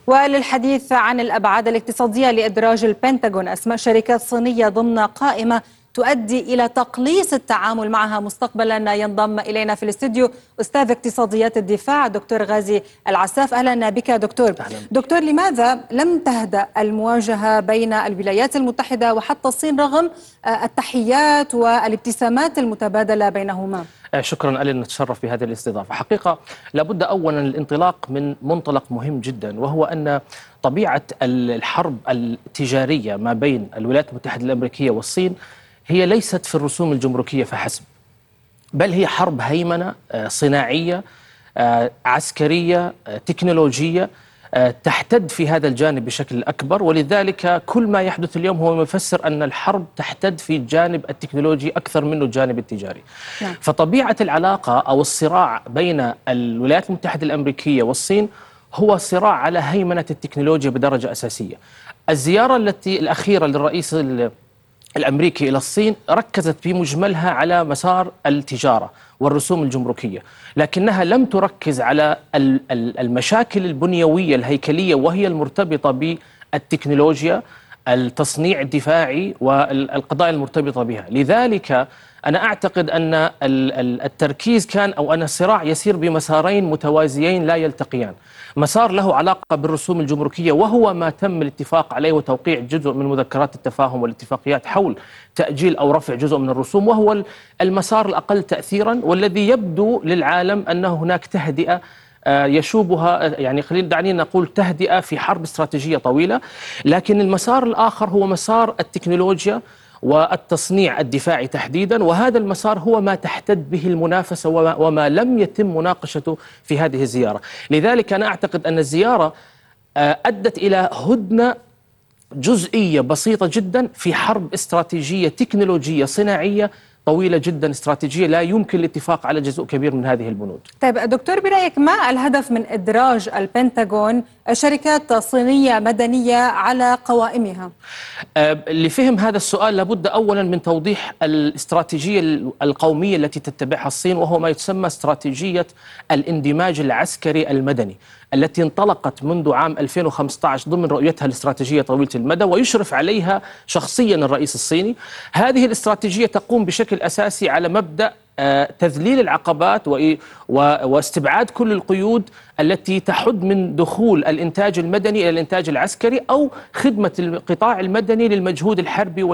وللحديث عن الأبعاد الاقتصادية لإدراج البنتاغون أسماء شركات صينية ضمن قائمة تؤدي إلى تقليص التعامل معها مستقبلا، ينضم إلينا في الاستوديو أستاذ اقتصاديات الدفاع دكتور غازي العساف. أهلا بك دكتور. دكتور، لماذا لم تهدأ المواجهة بين الولايات المتحدة وحتى الصين رغم التحيات والابتسامات المتبادلة بينهما؟ شكرا ألي، نتشرف بهذه الاستضافة. حقيقة لابد أولا الانطلاق من منطلق مهم جدا، وهو أن طبيعة الحرب التجارية ما بين الولايات المتحدة الأمريكية والصين هي ليست في الرسوم الجمركية فحسب، بل هي حرب هيمنة صناعية عسكرية تكنولوجية تحتد في هذا الجانب بشكل أكبر. ولذلك كل ما يحدث اليوم هو يفسر أن الحرب تحتد في الجانب التكنولوجي أكثر منه الجانب التجاري. فطبيعة العلاقة أو الصراع بين الولايات المتحدة الأمريكية والصين هو صراع على هيمنة التكنولوجيا بدرجة أساسية. الزيارة الأخيرة للرئيس الأمريكي إلى الصين ركزت في مجملها على مسار التجارة والرسوم الجمركية، لكنها لم تركز على المشاكل البنيوية الهيكلية وهي المرتبطة بالتكنولوجيا، التصنيع الدفاعي والقضايا المرتبطة بها. لذلك أنا أعتقد أن التركيز كان أو أن الصراع يسير بمسارين متوازيين لا يلتقيان. مسار له علاقة بالرسوم الجمركية وهو ما تم الاتفاق عليه وتوقيع جزء من مذكرات التفاهم والاتفاقيات حول تأجيل أو رفع جزء من الرسوم، وهو المسار الأقل تأثيرا والذي يبدو للعالم أن هناك تهدئة يشوبها، يعني دعينا نقول تهدئة في حرب استراتيجية طويلة. لكن المسار الآخر هو مسار التكنولوجيا والتصنيع الدفاعي تحديدا، وهذا المسار هو ما تحتد به المنافسة وما لم يتم مناقشته في هذه الزيارة. لذلك أنا أعتقد أن الزيارة أدت إلى هدنة جزئية بسيطة جدا في حرب استراتيجية تكنولوجية صناعية طويلة جدا استراتيجية لا يمكن الاتفاق على جزء كبير من هذه البنود. طيب دكتور، برأيك ما الهدف من إدراج البنتاغون شركات صينية مدنية على قوائمها؟ لفهم هذا السؤال لابد أولا من توضيح الاستراتيجية القومية التي تتبعها الصين، وهو ما يسمى استراتيجية الاندماج العسكري المدني التي انطلقت منذ عام 2015 ضمن رؤيتها الاستراتيجية طويلة المدى، ويشرف عليها شخصيا الرئيس الصيني. هذه الاستراتيجية تقوم بشكل أساسي على مبدأ تذليل العقبات واستبعاد كل القيود التي تحد من دخول الإنتاج المدني إلى الإنتاج العسكري أو خدمة القطاع المدني للمجهود الحربي